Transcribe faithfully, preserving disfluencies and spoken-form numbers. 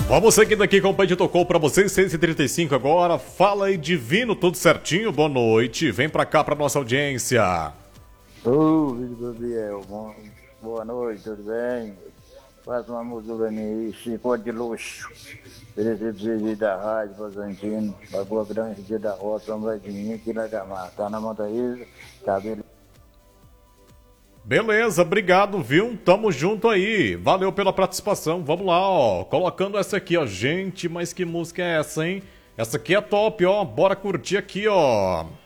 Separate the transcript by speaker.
Speaker 1: Vamos seguindo aqui com o Pai de Tocou pra vocês, seis e trinta e cinco agora. Fala aí, Divino, tudo certinho? Boa noite. Vem pra cá pra nossa audiência.
Speaker 2: Ô, Vitor Gabriel, bom, boa noite, tudo bem? Faz uma música pra mim aí, Chico de Luxo. Presídio da Rádio Fazantino, Lagoa Grande, Dia da Roça, Sombradinho, aqui na Gamar. Tá na Montaísa, cabelo.
Speaker 1: Beleza, obrigado, viu? Tamo junto aí. Valeu pela participação. Vamos lá, ó. Colocando essa aqui, ó. Gente, mas que música é essa, hein? Essa aqui é top, ó. Bora curtir aqui, ó.